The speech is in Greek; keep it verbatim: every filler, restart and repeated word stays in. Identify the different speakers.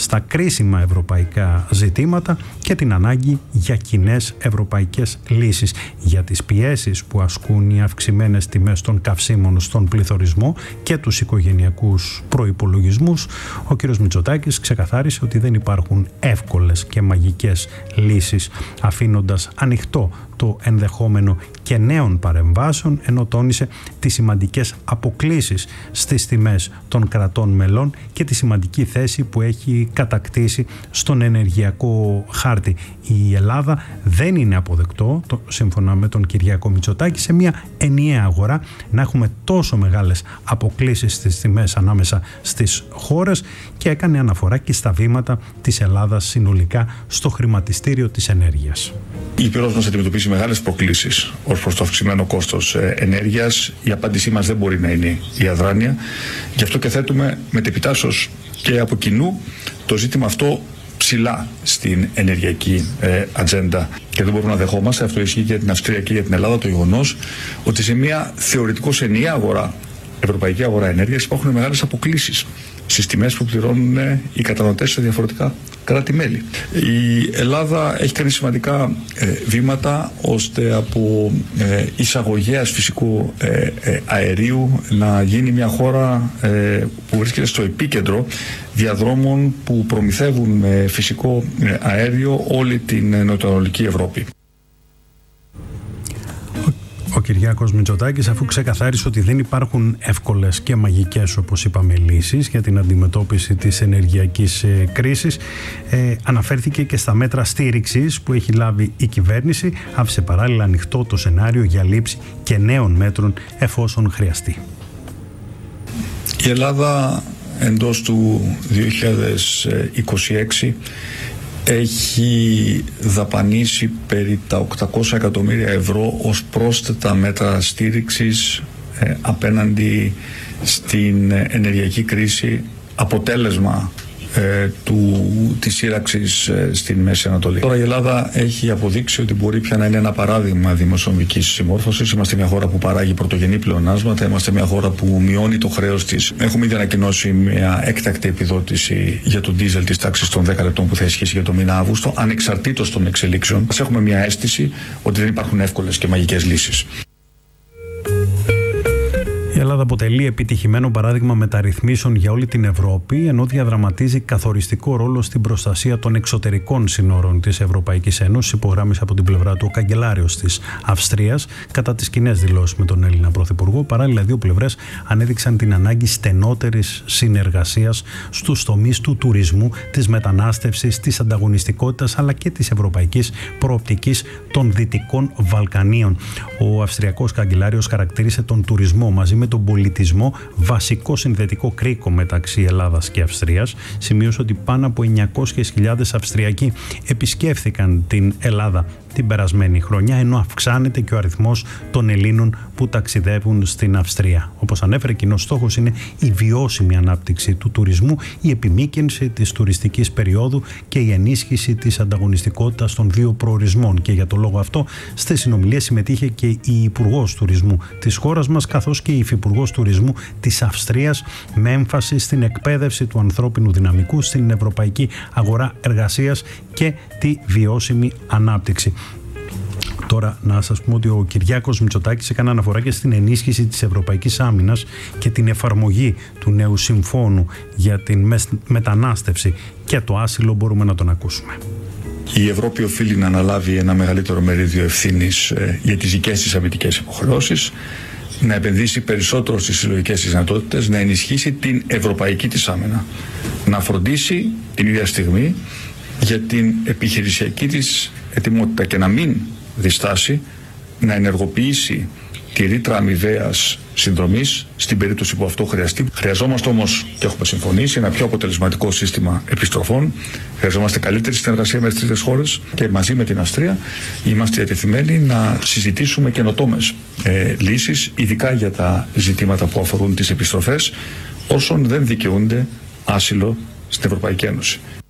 Speaker 1: στα κρίσιμα ευρωπαϊκά ζητήματα και την ανάγκη για κοινές ευρωπαϊκές λύσεις για τις πιέσεις που ασκούν οι αυξημένες τιμές των καυσίμων στον πληθωρισμό και τους οικογενειακούς προϋπολογισμούς. Ο κ. Μητσοτάκης ξεκαθάρισε ότι δεν υπάρχουν εύκολες και μαγικές λύσεις, αφήνοντας ανοιχτό το ενδεχόμενο και νέων παρεμβάσεων, ενώ τόνισε τις σημαντικές αποκλίσεις στις τιμές των κρατών μελών και τη σημαντική θέση που έχει κατακτήσει στον ενεργειακό χάρτη. Η Ελλάδα δεν είναι αποδεκτό, το, σύμφωνα με τον Κυριάκο Μητσοτάκη, σε μια ενιαία αγορά να έχουμε τόσο μεγάλες αποκλίσεις στις τιμές ανάμεσα στις χώρες, και έκανε αναφορά και στα βήματα της Ελλάδας συνολικά στο χρηματιστήριο της ενέργειας.
Speaker 2: Η Ήπειρος μας αντιμετωπίζει μεγάλες προκλήσεις ως προς το αυξημένο κόστος ενέργειας. Η απάντησή μας δεν μπορεί να είναι η αδράνεια. Γι' αυτό και θέτουμε μετεπιτάσσως και από κοινού το ζήτημα αυτό ψηλά στην ενεργειακή ε, ατζέντα. Και δεν μπορούμε να δεχόμαστε, αυτό ισχύει και για την Αυστρία και για την Ελλάδα, το γεγονός ότι σε μια θεωρητικώς ενιαία αγορά, ευρωπαϊκή αγορά ενέργειας, υπάρχουν μεγάλες αποκλίσεις στις τιμές που πληρώνουν οι καταναλωτές σε διαφορετικά κράτη-μέλη. Η Ελλάδα έχει κάνει σημαντικά ε, βήματα ώστε από ε, εισαγωγέας φυσικού ε, ε, αερίου να γίνει μια χώρα ε, που βρίσκεται στο επίκεντρο διαδρόμων που προμηθεύουν με φυσικό ε, αέριο όλη την νοτιοανατολική Ευρώπη.
Speaker 1: Ο Κυριάκος Μητσοτάκης, αφού ξεκαθάρισε ότι δεν υπάρχουν εύκολες και μαγικές, όπως είπαμε, λύσεις για την αντιμετώπιση της ενεργειακής ε, κρίσης, ε, αναφέρθηκε και στα μέτρα στήριξης που έχει λάβει η κυβέρνηση, άφησε παράλληλα ανοιχτό το σενάριο για λήψη και νέων μέτρων εφόσον χρειαστεί.
Speaker 2: Η Ελλάδα εντός του δύο χιλιάδες είκοσι έξι έχει δαπανίσει περί τα οκτακόσια εκατομμύρια ευρώ ως πρόσθετα μέτρα στήριξης ε, απέναντι στην ενεργειακή κρίση, αποτέλεσμα ε, του, της σύραξης ε, στην Μέση Ανατολή. Τώρα η Ελλάδα έχει αποδείξει ότι μπορεί πια να είναι ένα παράδειγμα δημοσιονομικής συμμόρφωσης. Είμαστε μια χώρα που παράγει πρωτογενή πλεονάσματα, είμαστε μια χώρα που μειώνει το χρέος της. Έχουμε ήδη ανακοινώσει μια έκτακτη επιδότηση για τον ντίζελ της τάξης των δέκα λεπτών που θα ισχύσει για το μήνα Αύγουστο, ανεξαρτήτως των εξελίξεων. Μας έχουμε μια αίσθηση ότι δεν υπάρχουν εύκολες και μαγικές λύσεις.
Speaker 1: Η Ελλάδα αποτελεί επιτυχημένο παράδειγμα μεταρρυθμίσεων για όλη την Ευρώπη, ενώ διαδραματίζει καθοριστικό ρόλο στην προστασία των εξωτερικών συνόρων της Ευρωπαϊκής Ένωσης, υπογράμμισε από την πλευρά του ο καγκελάριος της Αυστρίας κατά τις κοινές δηλώσεις με τον Έλληνα Πρωθυπουργό. Παράλληλα, δύο πλευρές ανέδειξαν την ανάγκη στενότερης συνεργασίας στους τομείς του τουρισμού, της μετανάστευσης, της ανταγωνιστικότητας αλλά και της ευρωπαϊκής προοπτικής των Δυτικών Βαλκανίων. Ο Αυστριακός καγκελάριος χαρακτήρισε τον τουρισμό μαζί με τον πολιτισμό βασικό συνδετικό κρίκο μεταξύ Ελλάδας και Αυστρίας. Σημείωσε ότι πάνω από εννιακόσιες χιλιάδες Αυστριακοί επισκέφθηκαν την Ελλάδα την περασμένη χρονιά, ενώ αυξάνεται και ο αριθμός των Ελλήνων που ταξιδεύουν στην Αυστρία. Όπως ανέφερε, κοινός στόχος είναι η βιώσιμη ανάπτυξη του τουρισμού, η επιμήκυνση της τουριστικής περίοδου και η ενίσχυση της ανταγωνιστικότητας των δύο προορισμών. Και για το λόγο αυτό, στις συνομιλίες συμμετείχε και η Υπουργός Τουρισμού της χώρας μας, καθώς και η Υφυπουργός Τουρισμού της Αυστρίας, με έμφαση στην εκπαίδευση του ανθρώπινου δυναμικού, στην ευρωπαϊκή αγορά εργασίας και τη βιώσιμη ανάπτυξη. Τώρα να σας πούμε ότι ο Κυριάκος Μητσοτάκης έκανε αναφορά και στην ενίσχυση της ευρωπαϊκής άμυνας και την εφαρμογή του νέου συμφώνου για την μετανάστευση και το άσυλο. Μπορούμε να τον ακούσουμε.
Speaker 2: Η Ευρώπη οφείλει να αναλάβει ένα μεγαλύτερο μερίδιο ευθύνης ε, για τις δικές της αμυντικές υποχρεώσεις, να επενδύσει περισσότερο στις συλλογικές της δυνατότητες, να ενισχύσει την ευρωπαϊκή της άμυνα, να φροντίσει την ίδια στιγμή για την επιχειρησιακή της ετοιμότητα και να μην διστάσει να ενεργοποιήσει τη ρήτρα αμοιβαίας συνδρομής στην περίπτωση που αυτό χρειαστεί. Χρειαζόμαστε όμως, και έχουμε συμφωνήσει, ένα πιο αποτελεσματικό σύστημα επιστροφών. Χρειαζόμαστε καλύτερη συνεργασία με τις τρίτες χώρες και μαζί με την Αυστρία είμαστε διατεθειμένοι να συζητήσουμε καινοτόμες ε, λύσεις, ειδικά για τα ζητήματα που αφορούν τις επιστροφές όσων δεν δικαιούνται άσυλο στην Ευρωπαϊκή Ένωση.